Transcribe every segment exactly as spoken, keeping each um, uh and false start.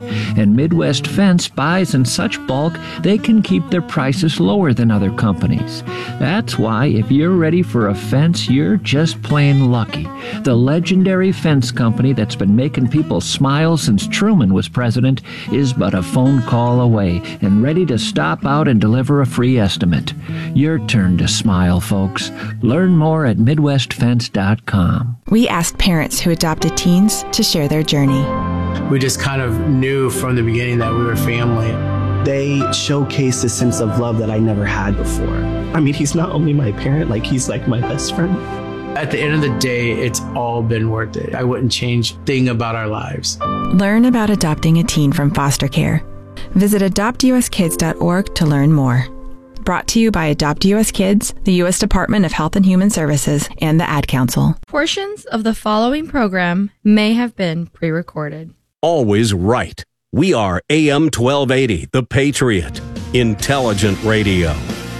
And Midwest Fence buys in such bulk they can keep their prices lower than other companies. That's why if you're ready for a fence, you're just plain lucky. The legendary fence company that's been making people smile since Truman was president is but a phone call away and ready to stop out and deliver a free estimate. Your turn to smile, folks. Learn more at midwest fence dot com. We asked parents who adopted teens to share their journey. We just kind of knew from the beginning that we were family. They showcased a sense of love that I never had before. I mean, he's not only my parent, like he's like my best friend. At the end of the day, it's all been worth it. I wouldn't change a thing about our lives. Learn about adopting a teen from foster care. Visit adopt u s kids dot org to learn more. Brought to you by Adopt U S Kids, the U S Department of Health and Human Services, and the Ad Council. Portions of the following program may have been pre-recorded. Always right. We are A M twelve eighty, The Patriot. Intelligent radio.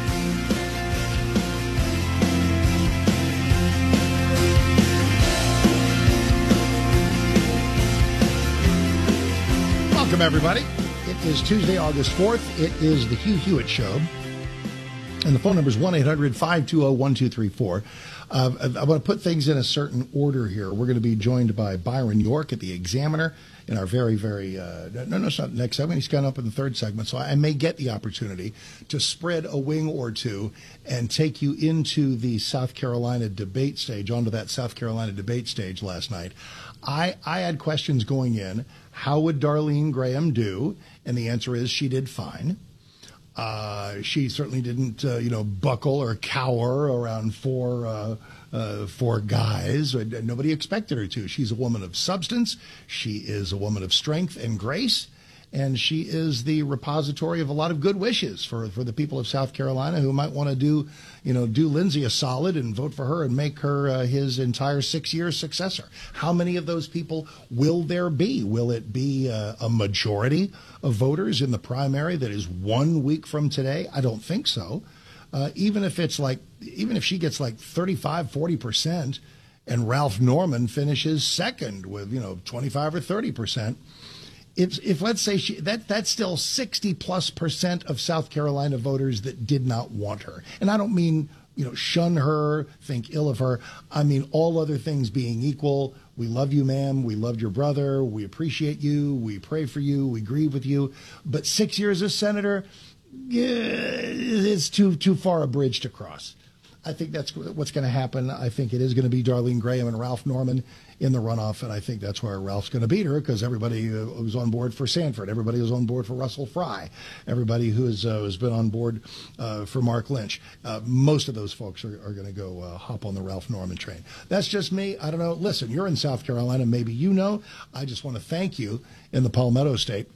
Welcome, everybody. It is Tuesday, August fourth. It is the Hugh Hewitt Show. And the phone number is one eight hundred five two zero one two three four. Uh, I want to put things in a certain order here. We're going to be joined by Byron York at the Examiner in our very, very, uh, no, no, it's not next segment. He's gone up in the third segment. So I may get the opportunity to spread a wing or two and take you into the South Carolina debate stage, onto that South Carolina debate stage last night. I, I had questions going in. How would Darlene Graham do? And the answer is she did fine. Uh, she certainly didn't, uh, you know, buckle or cower around four, uh, uh, four guys. Nobody expected her to. She's a woman of substance. She is a woman of strength and grace. And she is the repository of a lot of good wishes for, for the people of South Carolina who might want to do, you know, do Lindsey a solid and vote for her and make her uh, his entire six-year successor. How many of those people will there be? Will it be uh, a majority of voters in the primary that is one week from today? I don't think so. Uh, even if it's like, even if she gets like thirty-five, forty percent and Ralph Norman finishes second with, you know, twenty-five or thirty percent, If, if let's say she, that that's still sixty plus percent of South Carolina voters that did not want her. And I don't mean, you know, shun her, think ill of her. I mean, all other things being equal. We love you, ma'am. We loved your brother. We appreciate you. We pray for you. We grieve with you. But six years as senator, yeah, it's too, too far a bridge to cross. I think that's what's going to happen. I think it is going to be Darlene Graham and Ralph Norman in the runoff, and I think that's where Ralph's going to beat her because everybody uh, was on board for Sanford. Everybody was on board for Russell Fry. Everybody who has, uh, has been on board uh, for Mark Lynch. Uh, most of those folks are, are going to go uh, hop on the Ralph Norman train. That's just me. I don't know. Listen, you're in South Carolina. Maybe you know. I just want to thank you in the Palmetto State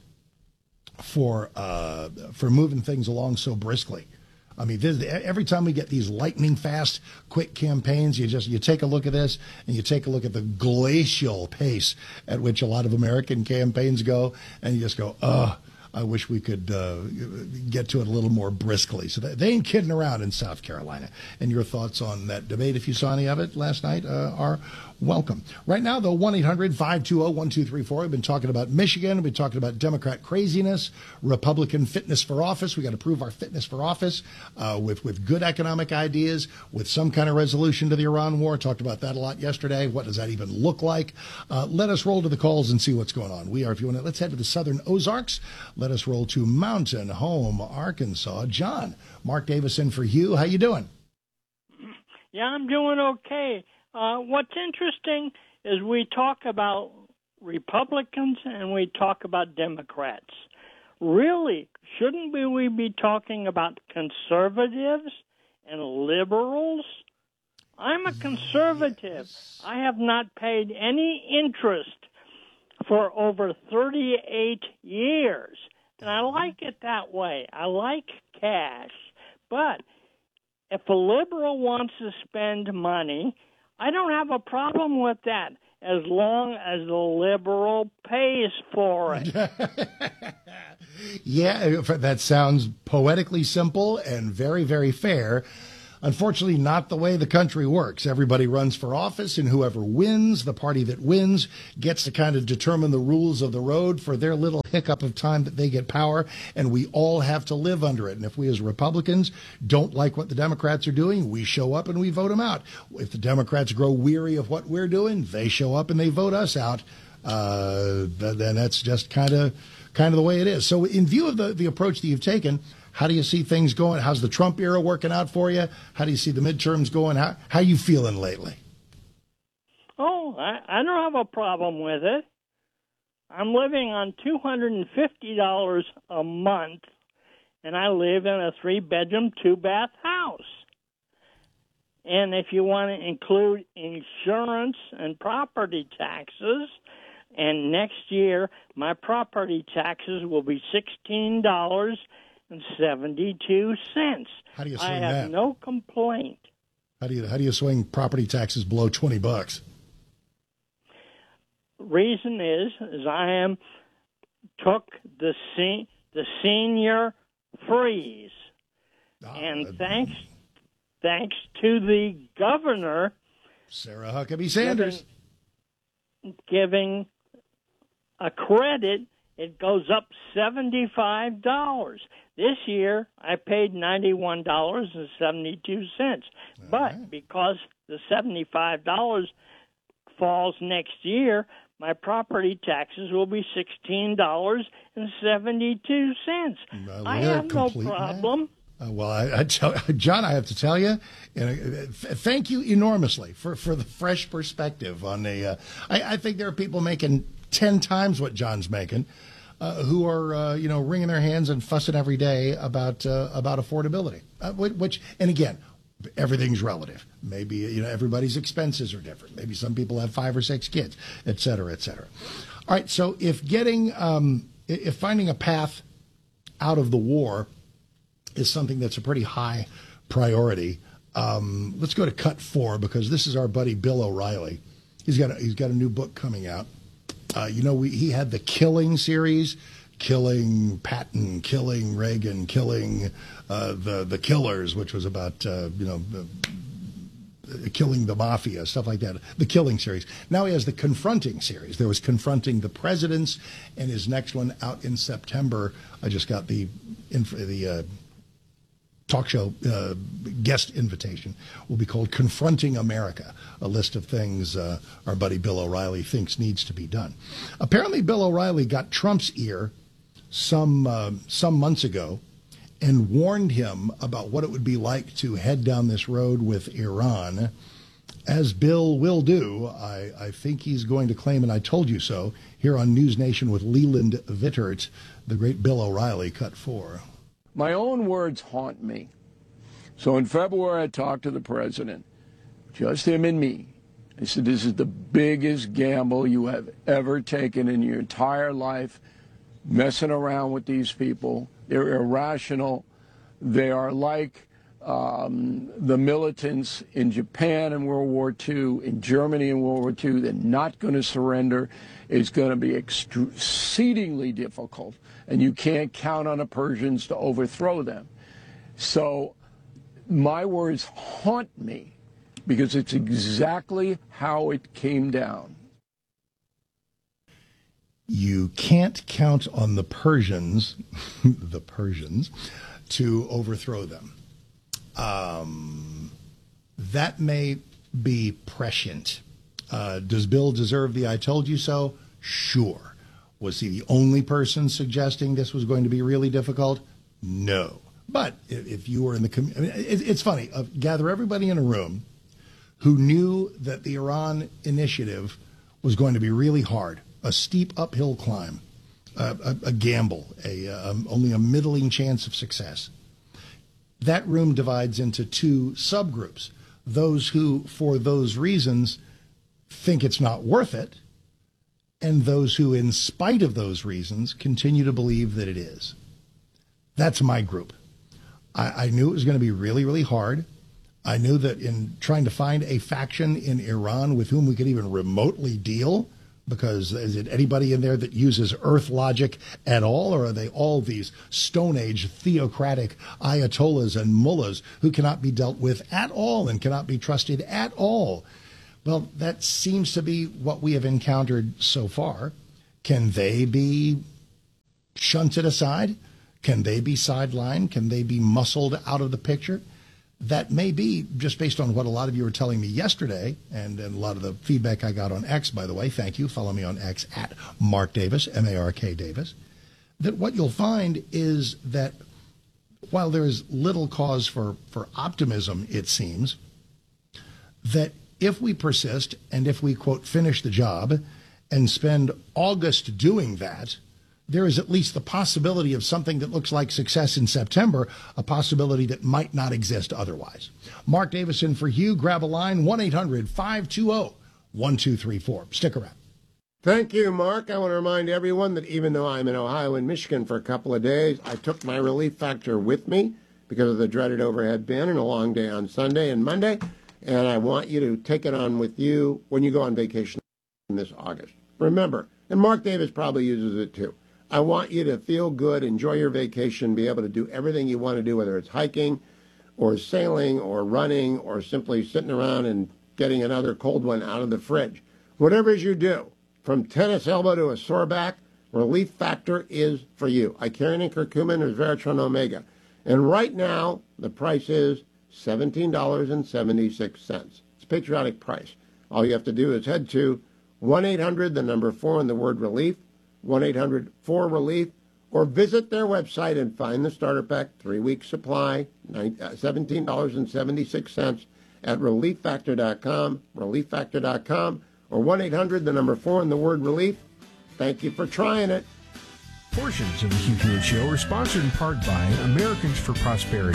for uh, for moving things along so briskly. I mean, this, every time we get these lightning fast, quick campaigns, you just you take a look at this and you take a look at the glacial pace at which a lot of American campaigns go, and you just go, oh, I wish we could uh, get to it a little more briskly. So they, they ain't kidding around in South Carolina. And your thoughts on that debate, if you saw any of it last night, uh, are welcome. Right now, though, one eight hundred five two zero one two three four. We've been talking about Michigan. We've been talking about Democrat craziness, Republican fitness for office. We got to prove our fitness for office uh, with, with good economic ideas, with some kind of resolution to the Iran war. Talked about that a lot yesterday. What does that even look like? Uh, let us roll to the calls and see what's going on. We are, if you want to, let's head to the Southern Ozarks. Let us roll to Mountain Home, Arkansas. John, Mark Davison for Hugh. How you doing? Yeah, I'm doing okay. Uh, what's interesting is we talk about Republicans and we talk about Democrats. Really, shouldn't we, we be talking about conservatives and liberals? I'm a conservative. I have not paid any interest for over thirty-eight years. And I like it that way. I like cash. But if a liberal wants to spend money, I don't have a problem with that as long as the liberal pays for it. Yeah, that sounds poetically simple and very, very fair. Unfortunately, not the way the country works. Everybody runs for office, and whoever wins, the party that wins, gets to kind of determine the rules of the road for their little hiccup of time that they get power, and we all have to live under it. And if we as Republicans don't like what the Democrats are doing, we show up and we vote them out. If the Democrats grow weary of what we're doing, they show up and they vote us out. Uh, then that's just kind of kind of the way it is. So in view of the, the approach that you've taken, how do you see things going? How's the Trump era working out for you? How do you see the midterms going? How how you feeling lately? Oh, I, I don't have a problem with it. I'm living on two hundred fifty dollars a month, and I live in a three-bedroom, two-bath house. And if you want to include insurance and property taxes, and next year my property taxes will be sixteen dollars and seventy-two cents. How do you swing I have that? no complaint. How do you how do you swing property taxes below twenty bucks? Reason is, is I am took the se- the senior freeze, Ah, and uh, thanks thanks to the governor, Sarah Huckabee Sanders. giving, giving a credit, it goes up seventy-five dollars. This year, I paid ninety-one dollars and seventy-two cents. But right. because the seventy-five dollars falls next year, my property taxes will be sixteen dollars and seventy-two cents. Uh, I look at have no complete problem. Uh, well, I, I tell, John, I have to tell you, and, uh, th- thank you enormously for, for the fresh perspective on a. Uh, I, I think there are people making ten times what John's making, uh, who are uh, you know wringing their hands and fussing every day about uh, about affordability. Uh, which, and again, everything's relative. Maybe you know everybody's expenses are different. Maybe some people have five or six kids, et cetera, et cetera. All right, so if getting um, if finding a path out of the war is something that's a pretty high priority. Um, let's go to cut four because this is our buddy Bill O'Reilly. He's got a, he's got a new book coming out. Uh, you know, we, he had the Killing series, killing Patton, killing Reagan, killing uh, the the Killers, which was about uh, you know uh, killing the mafia, stuff like that. The Killing series. Now he has the Confronting series. There was Confronting the Presidents, and his next one out in September. I just got the inf- the. Uh, talk show uh, guest invitation will be called Confronting America, a list of things uh, our buddy Bill O'Reilly thinks needs to be done. Apparently, Bill O'Reilly got Trump's ear some uh, some months ago and warned him about what it would be like to head down this road with Iran. As Bill will do, I, I think he's going to claim, and I told you so, here on News Nation with Leland Vittert, the great Bill O'Reilly, cut four. My own words haunt me. So in February, I talked to the president, just him and me. I said, this is the biggest gamble you have ever taken in your entire life, messing around with these people. They're irrational. They are like um, the militants in Japan in World War Two, in Germany in World War Two. They're not going to surrender. It's going to be exceedingly difficult. And you can't count on the Persians to overthrow them. So my words haunt me because it's exactly how it came down. You can't count on the Persians, the Persians, to overthrow them. Um, that may be prescient. Uh, does Bill deserve the I told you so? Sure. Was he the only person suggesting this was going to be really difficult? No. But if you were in the community, I mean, it's funny. Uh, gather everybody in a room who knew that the Iran initiative was going to be really hard, a steep uphill climb, uh, a, a gamble, a um, only a middling chance of success. That room divides into two subgroups. Those who, for those reasons, think it's not worth it, and those who, in spite of those reasons, continue to believe that it is. That's my group. I, I knew it was going to be really, really hard. I knew that in trying to find a faction in Iran with whom we could even remotely deal Because is it anybody in there that uses earth logic at all, or are they all these Stone Age theocratic ayatollahs and mullahs who cannot be dealt with at all and cannot be trusted at all? Well, that seems to be what we have encountered so far. Can they be shunted aside? Can they be sidelined? Can they be muscled out of the picture? That may be, just based on what a lot of you were telling me yesterday, and, and a lot of the feedback I got on X, by the way. Thank you. Follow me on X at Mark Davis, M A R K Davis. That what you'll find is that while there is little cause for, for optimism, it seems, that if we persist and if we, quote, finish the job and spend August doing that, there is at least the possibility of something that looks like success in September, a possibility that might not exist otherwise. Mark Davison for Hugh. Grab a line, one eight hundred five two zero one two three four. Stick around. Thank you, Mark. I want to remind everyone that even though I'm in Ohio and Michigan for a couple of days, I took my Relief Factor with me because of the dreaded overhead bin and a long day on Sunday and Monday, and I want you to take it on with you when you go on vacation this August. Remember, and Mark Davis probably uses it too, I want you to feel good, enjoy your vacation, be able to do everything you want to do, whether it's hiking or sailing or running or simply sitting around and getting another cold one out of the fridge. Whatever it is you do, from tennis elbow to a sore back, Relief Factor is for you. Icarian and curcumin or Veratron Omega. And right now, the price is seventeen dollars and seventy-six cents. It's a patriotic price. All you have to do is head to one eight hundred, the number four, and the word relief, one eight hundred four relief, or visit their website and find the starter pack, three-week supply, seventeen dollars and seventy-six cents at relief factor dot com, relief factor dot com, or one eight hundred, the number four, and the word relief. Thank you for trying it. Portions of the Hugh Hewitt Show are sponsored in part by Americans for Prosperity.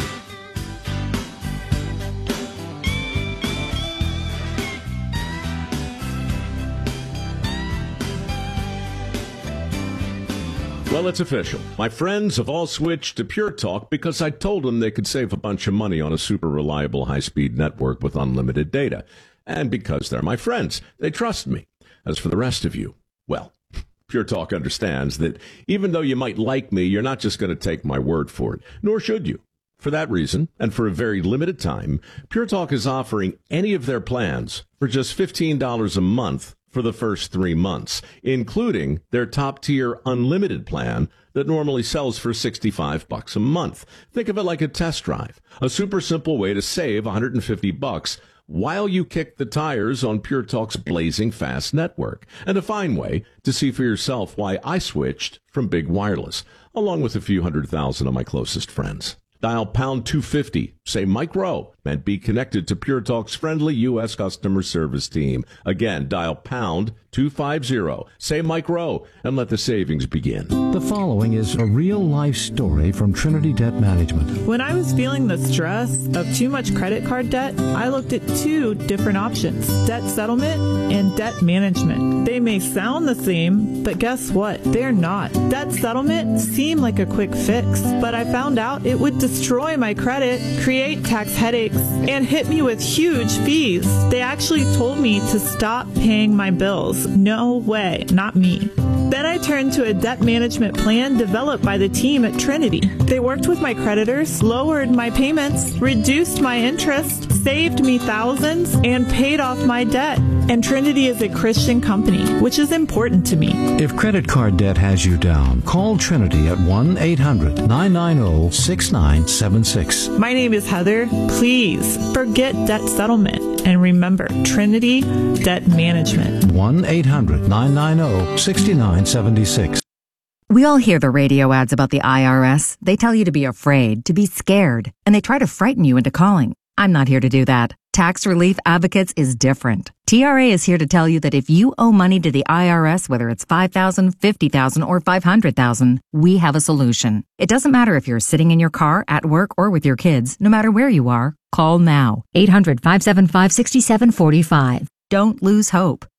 Well, it's official. My friends have all switched to Pure Talk because I told them they could save a bunch of money on a super reliable high-speed network with unlimited data. And because they're my friends, they trust me. As for the rest of you, well, Pure Talk understands that even though you might like me, you're not just going to take my word for it, nor should you. For that reason, and for a very limited time, Pure Talk is offering any of their plans for just fifteen dollars a month for the first three months, including their top-tier unlimited plan that normally sells for sixty-five bucks a month. Think of it like a test drive, a super simple way to save one hundred fifty bucks while you kick the tires on Pure Talk's blazing fast network, and a fine way to see for yourself why I switched from Big Wireless, along with a few hundred thousand of my closest friends. Dial pound two fifty, say Mike Rowe, and be connected to Pure Talk's friendly U S customer service team. Again, dial pound two fifty, say Mike Rowe, and let the savings begin. The following is a real-life story from Trinity Debt Management. When I was feeling the stress of too much credit card debt, I looked at two different options, debt settlement and debt management. They may sound the same, but guess what? They're not. Debt settlement seemed like a quick fix, but I found out it would destroy my credit, create tax headaches, and hit me with huge fees. They actually told me to stop paying my bills. No way, not me. Then I turned to a debt management plan developed by the team at Trinity. They worked with my creditors, lowered my payments, reduced my interest, saved me thousands, and paid off my debt. And Trinity is a Christian company, which is important to me. If credit card debt has you down, call Trinity at one eight hundred nine nine zero six nine seven six. My name is Heather. Please forget debt settlement and remember Trinity Debt Management. one eight hundred nine nine zero six nine seven six. We all hear the radio ads about the I R S. They tell you to be afraid, to be scared, and they try to frighten you into calling. I'm not here to do that. Tax Relief Advocates is different. T R A is here to tell you that if you owe money to the I R S, whether it's five thousand dollars, fifty thousand dollars, or five hundred thousand dollars, we have a solution. It doesn't matter if you're sitting in your car, at work, or with your kids. No matter where you are, call now. eight hundred five seven five six seven four five. Don't lose hope.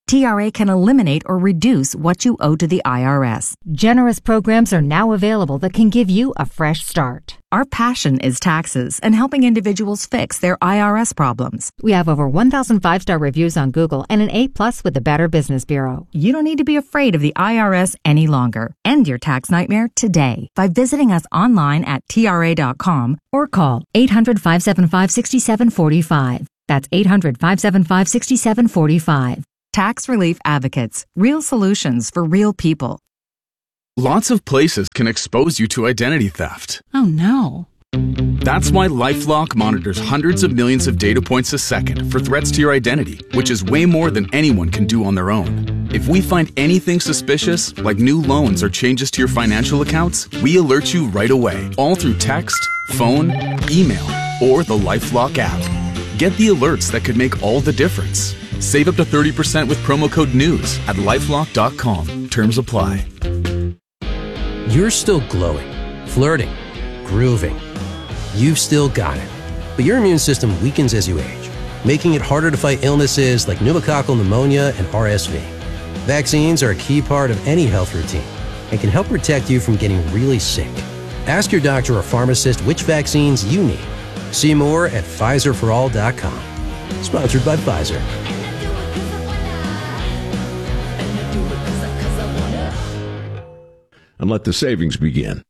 T R A can eliminate or reduce what you owe to the I R S. Generous programs are now available that can give you a fresh start. Our passion is taxes and helping individuals fix their I R S problems. We have over one thousand five-star reviews on Google and an A plus with the Better Business Bureau. You don't need to be afraid of the I R S any longer. End your tax nightmare today by visiting us online at T R A dot com or call eight hundred, five seven five, six seven four five. That's eight hundred, five seven five, six seven four five. Tax Relief Advocates. Real solutions for real people. Lots of places can expose you to identity theft. Oh no. That's why LifeLock monitors hundreds of millions of data points a second for threats to your identity, which is way more than anyone can do on their own. If we find anything suspicious, like new loans or changes to your financial accounts, we alert you right away, all through text, phone, email, or the LifeLock app. Get the alerts that could make all the difference. Save up to thirty percent with promo code NEWS at lifelock dot com. Terms apply. You're still glowing, flirting, grooving. You've still got it. But your immune system weakens as you age, making it harder to fight illnesses like pneumococcal pneumonia and R S V. Vaccines are a key part of any health routine and can help protect you from getting really sick. Ask your doctor or pharmacist which vaccines you need. See more at Pfizer for all dot com. Sponsored by Pfizer. And let the savings begin.